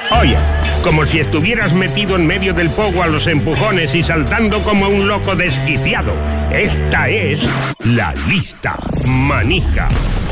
Oye, como si estuvieras metido en medio del pogo a los empujones y saltando como un loco desquiciado. Esta es la lista manija.